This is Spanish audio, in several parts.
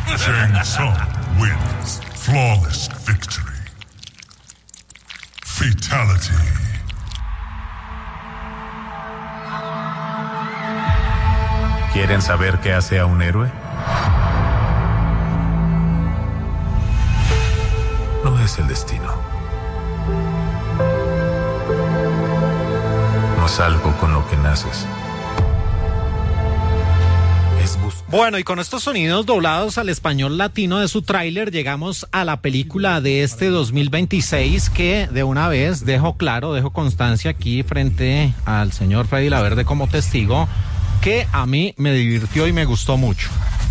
Shang Tsung wins. Flawless victory. Fatality. ¿Quieren saber qué hace a un héroe? No es el destino. No es algo con lo que naces. Bueno, y con estos sonidos doblados al español latino de su tráiler, llegamos a la película de este 2026 que de una vez dejo constancia aquí frente al señor Freddy Laverde como testigo, que a mí me divirtió y me gustó mucho.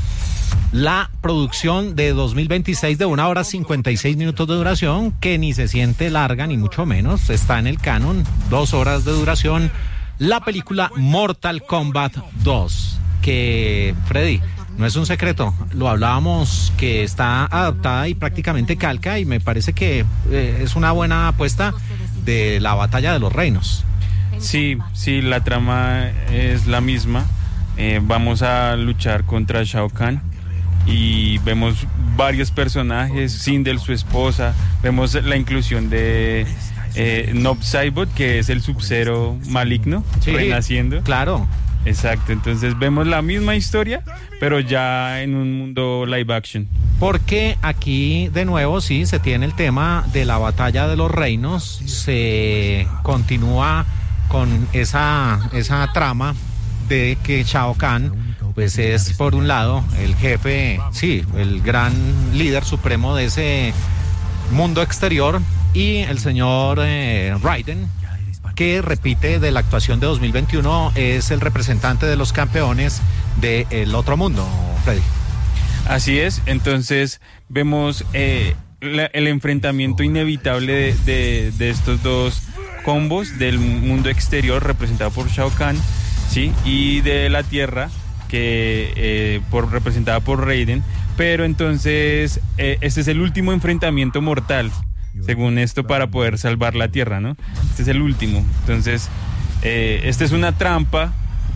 La producción de 2026 de 1 hora 56 minutos de duración, que ni se siente larga ni mucho menos, está en el canon, 2 horas de duración, la película Mortal Kombat 2. Que, Freddy, no es un secreto, lo hablábamos, que está adaptada y prácticamente calca, y me parece que es una buena apuesta de la batalla de los reinos. Sí, la trama es la misma. Vamos a luchar contra Shao Kahn y vemos varios personajes, Sindel, su esposa, vemos la inclusión de Nob Saibot, que es el Sub-Zero maligno, sí, renaciendo. Claro. Exacto, entonces vemos la misma historia, pero ya en un mundo live action. Porque aquí, de nuevo, sí, se tiene el tema de la batalla de los reinos, se continúa con esa trama de que Shao Kahn, pues es por un lado el jefe, sí, el gran líder supremo de ese mundo exterior, y el señor Raiden, que repite de la actuación de 2021, es el representante de los campeones del otro mundo, Freddy. Así es, entonces vemos el enfrentamiento inevitable de estos dos combos, del mundo exterior representado por Shao Kahn, ¿sí? Y de la tierra, que representada por Raiden, pero entonces este es el último enfrentamiento mortal, según esto, para poder salvar la tierra, ¿no? Este es el último. Entonces, esta es una trampa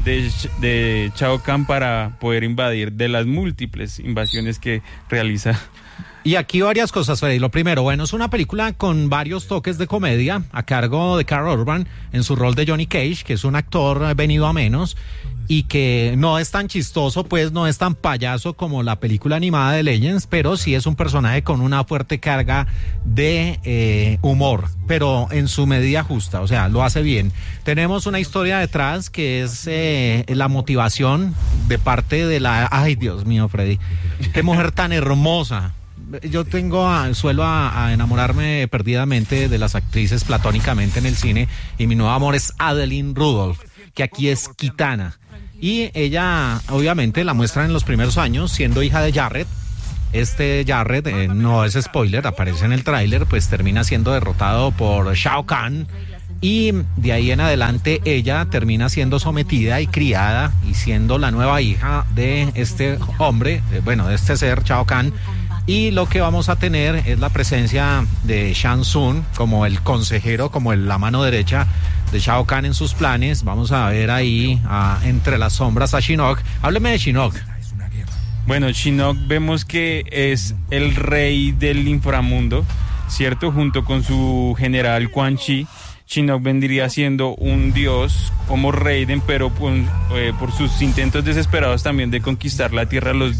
de Shao Kahn para poder invadir, de las múltiples invasiones que realiza. Y aquí varias cosas, Freddy. Lo primero, bueno, es una película con varios toques de comedia a cargo de Karl Urban en su rol de Johnny Cage, que es un actor venido a menos y que no es tan chistoso, pues no es tan payaso como la película animada de Legends, pero sí es un personaje con una fuerte carga de humor, pero en su medida justa, o sea, lo hace bien. Tenemos una historia detrás que es la motivación de parte de la... Ay, Dios mío, Freddy, qué mujer tan hermosa. Yo suelo enamorarme perdidamente de las actrices platónicamente en el cine, y mi nuevo amor es Adeline Rudolph, que aquí es Kitana. Y ella, obviamente, la muestran en los primeros años siendo hija de Jarrett. Este Jarrett, no es spoiler, aparece en el tráiler, pues termina siendo derrotado por Shao Kahn. Y de ahí en adelante ella termina siendo sometida y criada y siendo la nueva hija de este hombre, de este ser, Shao Kahn. Y lo que vamos a tener es la presencia de Shang Tsung como el consejero, como la mano derecha de Shao Kahn en sus planes. Vamos a ver ahí entre las sombras a Shinnok. Hábleme de Shinnok. Bueno, Shinnok vemos que es el rey del inframundo, ¿cierto? Junto con su general Quan Chi. Shinnok vendría siendo un dios como Raiden, pero por sus intentos desesperados también de conquistar la tierra, los